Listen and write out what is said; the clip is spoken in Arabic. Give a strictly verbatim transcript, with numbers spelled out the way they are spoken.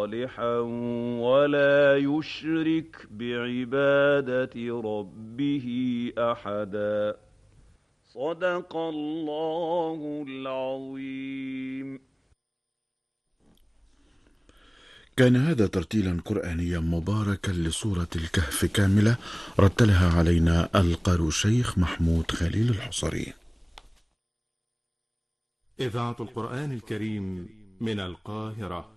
صالحا ولا يشرك بعبادة ربه أحدا. صدق الله العظيم. كان هذا ترتيلا قرآنيا مباركا لسورة الكهف كاملة، رتلها علينا القارئ الشيخ محمود خليل الحصري. إذاعة القرآن الكريم من القاهرة.